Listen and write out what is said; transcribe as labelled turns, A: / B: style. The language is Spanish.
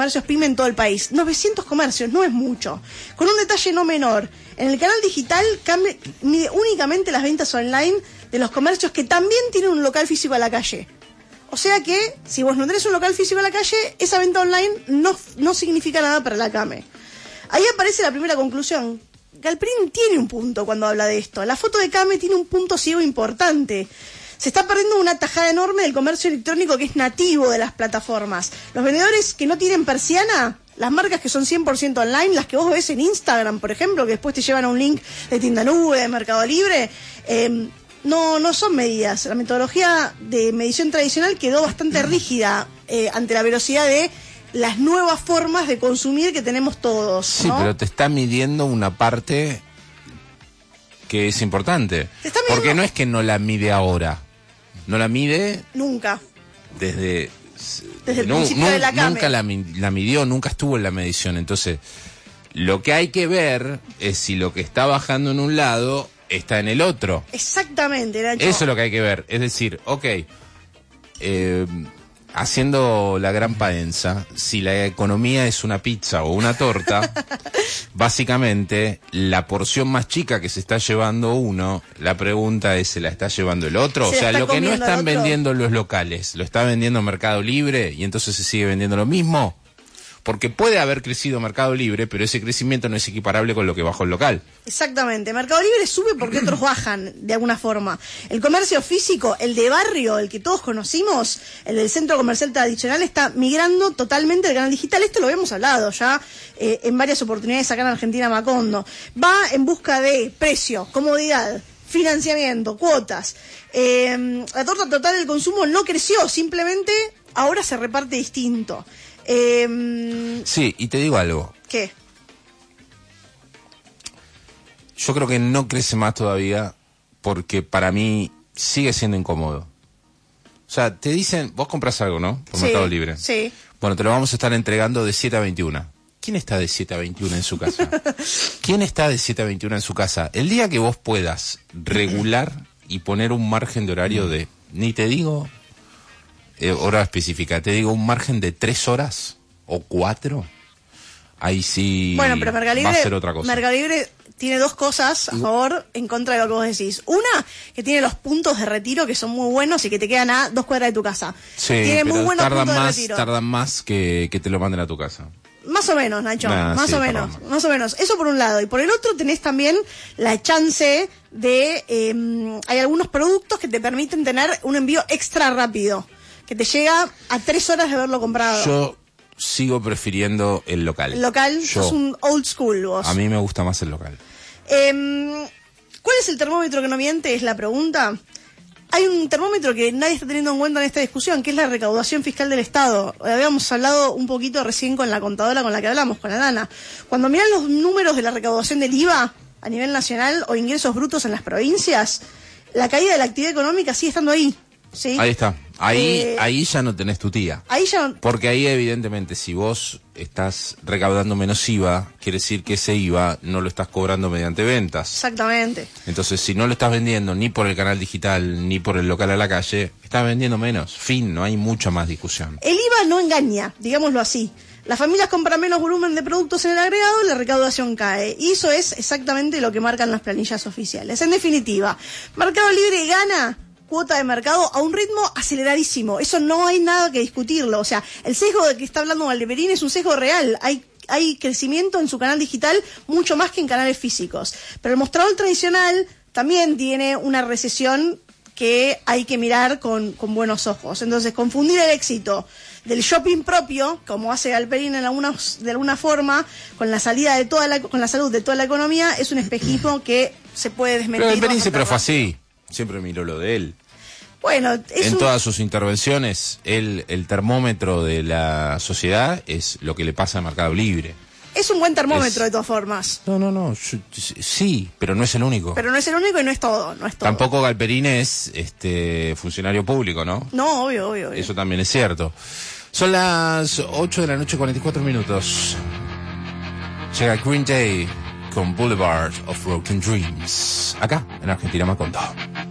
A: comercios pyme en todo el país. 900 comercios, no es mucho. Con un detalle no menor, en el canal digital mide únicamente las ventas online de los comercios que también tienen un local físico a la calle. O sea que, si vos no tenés un local físico a la calle, esa venta online no significa nada para la CAME. Ahí aparece la primera conclusión. Galperín tiene un punto cuando habla de esto. La foto de CAME tiene un punto ciego importante. Se está perdiendo una tajada enorme del comercio electrónico que es nativo de las plataformas. Los vendedores que no tienen persiana, las marcas que son 100% online, las que vos ves en Instagram, por ejemplo, que después te llevan a un link de Tienda Nube, de Mercado Libre, no son medidas. La metodología de medición tradicional quedó bastante rígida ante la velocidad de las nuevas formas de consumir que tenemos todos, ¿no?
B: Sí, pero te está midiendo una parte que es importante. Porque no es que no la mide ahora. No la mide...
A: Nunca.
B: Desde
A: el principio de la CAME.
B: Nunca la midió, nunca estuvo en la medición. Entonces, lo que hay que ver es si lo que está bajando en un lado está en el otro.
A: Exactamente, Nacho.
B: Eso es lo que hay que ver. Es decir, haciendo la gran paenza, si la economía es una pizza o una torta, básicamente la porción más chica que se está llevando uno, la pregunta es, ¿se la está llevando el otro? O sea, lo que no están vendiendo los locales, ¿lo está vendiendo Mercado Libre y entonces se sigue vendiendo lo mismo? Porque puede haber crecido Mercado Libre, pero ese crecimiento no es equiparable con lo que bajó el local.
A: Exactamente. Mercado Libre sube porque otros bajan, de alguna forma. El comercio físico, el de barrio, el que todos conocimos, el del centro comercial tradicional, está migrando totalmente al canal digital. Esto lo habíamos hablado ya en varias oportunidades acá en Argentina Macondo. Va en busca de precio, comodidad, financiamiento, cuotas. La torta total del consumo no creció, simplemente ahora se reparte distinto.
B: Sí, y te digo algo.
A: ¿Qué?
B: Yo creo que no crece más todavía porque para mí sigue siendo incómodo. O sea, te dicen, vos compras algo, ¿no? Por Mercado Libre.
A: Sí.
B: Bueno, te lo vamos a estar entregando de 7 a 21. ¿Quién está de 7 a 21 en su casa? ¿Quién está de 7 a 21 en su casa? El día que vos puedas regular y poner un margen de horario de, ni te digo... hora específica, te digo un margen de 3 horas o 4, ahí sí
A: bueno, pero Mercado Libre,
B: va a ser otra cosa.
A: Mercado Libre tiene dos cosas a favor, en contra de lo que vos decís. Una, que tiene los puntos de retiro que son muy buenos y que te quedan a 2 cuadras de tu casa.
B: Sí,
A: tiene
B: pero
A: muy buenos puntos de retiro.
B: Tardan más que te lo manden a tu casa.
A: Más o menos, Nacho, más o menos. Eso por un lado. Y por el otro tenés también la chance de... hay algunos productos que te permiten tener un envío extra rápido, que te llega a 3 horas de haberlo comprado.
B: Yo sigo prefiriendo el local.
A: El local, sos un old school vos.
B: A mí me gusta más el local.
A: ¿Cuál es el termómetro que no miente? Es la pregunta. Hay un termómetro que nadie está teniendo en cuenta en esta discusión, que es la recaudación fiscal del Estado. Habíamos hablado un poquito recién con la contadora con la que hablamos, con Adana. Cuando miran los números de la recaudación del IVA a nivel nacional o ingresos brutos en las provincias, la caída de la actividad económica sigue estando ahí. ¿Sí?
B: Ahí está. Ahí ya no tenés tu tía.
A: Ahí ya...
B: Porque ahí evidentemente si vos estás recaudando menos IVA, quiere decir que ese IVA no lo estás cobrando mediante ventas.
A: Exactamente.
B: Entonces si no lo estás vendiendo ni por el canal digital ni por el local a la calle, estás vendiendo menos. Fin, no hay mucha más discusión.
A: El IVA no engaña, digámoslo así. Las familias compran menos volumen de productos en el agregado, la recaudación cae. Y eso es exactamente lo que marcan las planillas oficiales. En definitiva, Mercado Libre gana cuota de mercado a un ritmo aceleradísimo. Eso no hay nada que discutirlo. O sea, el sesgo de que está hablando Galperín es un sesgo real. Hay crecimiento en su canal digital mucho más que en canales físicos. Pero el mostrador tradicional también tiene una recesión que hay que mirar con buenos ojos. Entonces, confundir el éxito del shopping propio, como hace Galperín de alguna forma, con la salida de con la salud de toda la economía, es un espejismo que se puede desmentir.
B: Pero Galperín siempre fue así. Siempre miró lo de él.
A: Bueno,
B: en todas sus intervenciones, el termómetro de la sociedad es lo que le pasa a Mercado Libre.
A: Es un buen termómetro de todas formas.
B: No, sí, pero no es el único.
A: Pero no es el único y no es todo,
B: Tampoco Galperín es funcionario público, ¿no?
A: No, obvio.
B: Eso también es cierto. Son las 8 de la noche, 44 minutos. Llega Green Day con Boulevard of Broken Dreams. Acá, en Argentina Macondo.